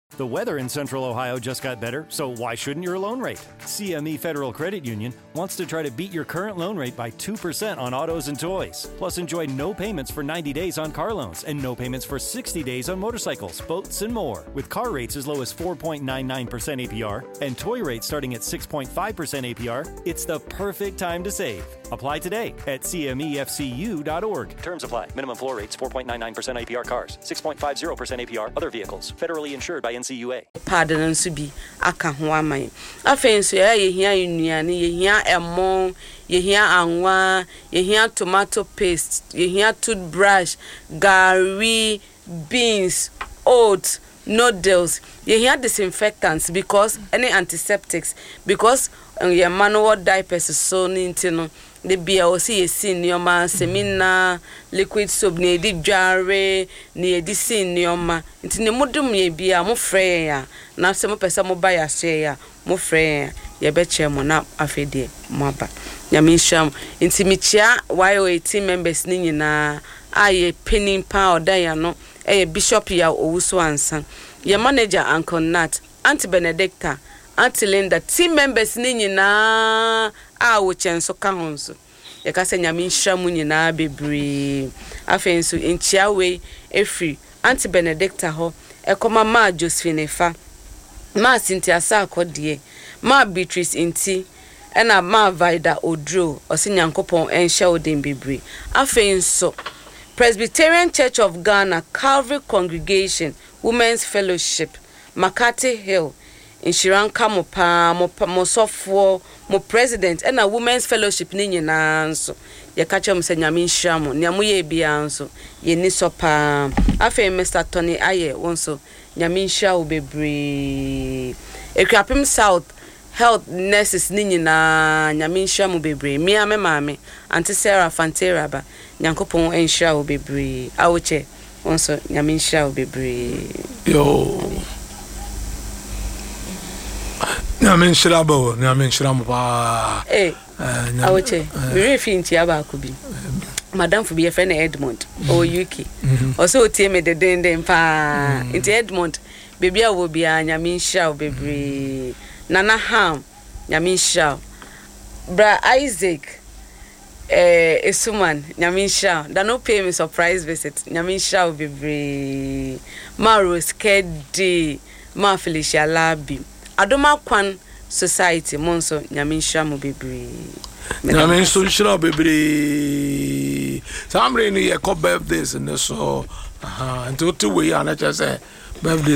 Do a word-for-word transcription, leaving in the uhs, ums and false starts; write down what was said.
The weather in Central Ohio just got better, so why shouldn't your loan rate? C M E Federal Credit Union wants to try to beat your current loan rate by two percent on autos and toys. Plus, enjoy no payments for ninety days on car loans and no payments for sixty days on motorcycles, boats, and more. With car rates as low as four point nine nine percent A P R and toy rates starting at six point five percent A P R, it's the perfect time to save. Apply today at C M E F C U dot org. Terms apply. Minimum floor rates four point nine nine percent A P R cars, six point five zero percent A P R other vehicles. Federally insured by N C U A. Pardon and subi aka ho amai. Afen so ye hia nnuane, ye hia emo, ye hia anwa, ye hia tomato paste, ye hia toothbrush, gari, beans, oats, noodles. Ye hia disinfectants because any antiseptics because um, your manual diapers so nintino. The beer or see a senior man, semina, liquid soap near the jar, near the senior man. It's in the modum ye be a more freya. Now some person will buy a share, more freya. Ye bet you mon up a fede, mobba. Yamisham, intimitia, while eighteen members nina, aye, penny power diano, a bishop ya also answer. Your manager, Uncle Nat, Auntie Benedicta, Auntie Linda, team members nina. Ah, which and so counts. Ya kasa nyamisha mu nyina bebre afenso enchia we efri Auntie Benedicta ho ekoma ma Josephine fa ma Cynthia Sakode ma Beatrice inti ena ma Vida Odro osinyankopon enhia odin bebre afenso Presbyterian Church of Ghana Calvary Congregation Women's Fellowship Makati Hill Inshiranka mo pa mo mo sofo mo president and a women's fellowship ni nyina nso ye ka chem se nyame nhia mo ne amoye bia nso ye ni so pa afa Mister Tony Aye wonso nyame nhia wo bebre Ekwapim South health nurses ni nyina nyame nhia mo bebre mi ame maame Auntie Sarah Fantera ba nyankopon nhia wo bebre awoche wonso nyame nhia wo bebre yo Nyamin shirabo, nyamin shiramo pa. Eh, awoche. We refi nti aba akubi. Madam for be a friend Edmond or U K. Also tie me de den den pa. Nti Edmond, baby a wo bia nyamin sha bebre. Nana Ham, nyamin sha. Bra Isaac eh Esuman, nyamin sha. Da no pay me surprise visit. Nyamin sha bebre. Maros Kedi, Ma Felicia Labi. Adoma Kwan Society monso nyame nhia mo bebre nyame nso nhira bebre samre ni ye ko birthdays ne so aha nti o ti we ya na che say birthday